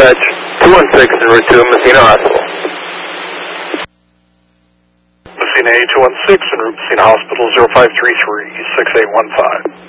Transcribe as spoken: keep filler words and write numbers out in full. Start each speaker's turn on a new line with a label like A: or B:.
A: dispatch two one six en route to Messina Hospital.
B: Messina A two one six en route to Messina Hospital, zero five three three, six eight one five.